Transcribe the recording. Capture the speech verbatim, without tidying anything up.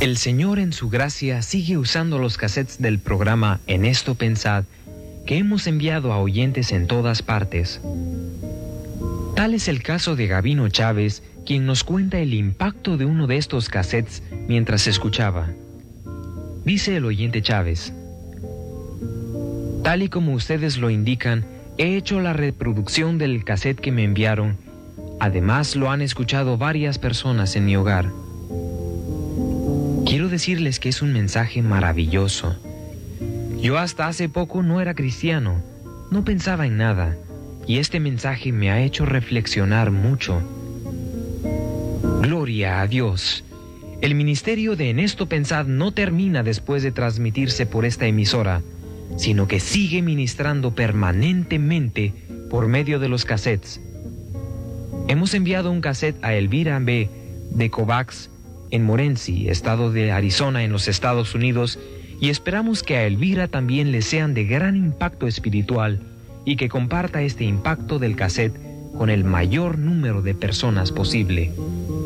El Señor en su gracia sigue usando los cassettes del programa En Esto Pensad, que hemos enviado a oyentes en todas partes. Tal es el caso de Gabino Chávez, quien nos cuenta el impacto de uno de estos cassettes mientras escuchaba. Dice el oyente Chávez: tal y como ustedes lo indican, he hecho la reproducción del cassette que me enviaron. Además, lo han escuchado varias personas en mi hogar. Quiero decirles que es un mensaje maravilloso. Yo hasta hace poco no era cristiano, no pensaba en nada, y este mensaje me ha hecho reflexionar mucho. Gloria a Dios. El ministerio de En Esto Pensad no termina después de transmitirse por esta emisora, sino que sigue ministrando permanentemente por medio de los cassettes. Hemos enviado un cassette a Elvira B. de Kovacs en Morenci, estado de Arizona, en los Estados Unidos, y esperamos que a Elvira también le sean de gran impacto espiritual y que comparta este impacto del cassette con el mayor número de personas posible.